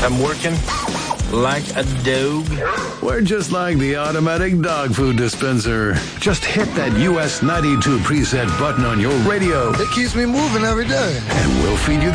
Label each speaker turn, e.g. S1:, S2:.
S1: I'm working like a dog.
S2: We're just like the automatic dog food dispenser. Just hit that US 92 preset button on your radio,
S3: It keeps me moving every day.
S2: and we'll feed you